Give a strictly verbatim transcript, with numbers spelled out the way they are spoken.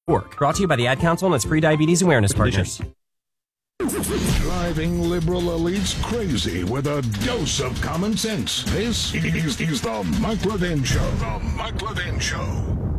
Work. Brought to you by the Ad Council and its free diabetes awareness partners. Driving liberal elites crazy with a dose of common sense. This is, is the Mike Levin Show. The Mike Levin Show.